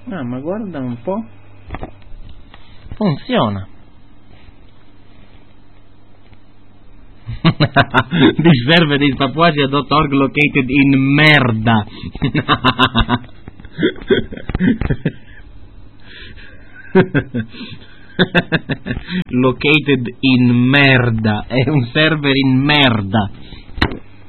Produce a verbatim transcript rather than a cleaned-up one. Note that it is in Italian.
Ah, ma guarda un po'. Funziona. The server is papuasia dot org located in merda. Located in merda. È un server in merda.